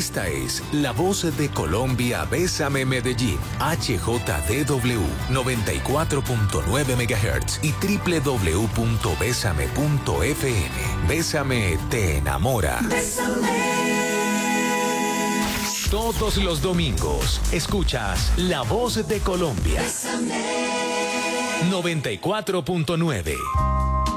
Esta es la voz de Colombia. Bésame Medellín, HJDW 94.9 MHz y www.besame.fm. Bésame te enamora. Todos los domingos escuchas La Voz de Colombia. 94.9.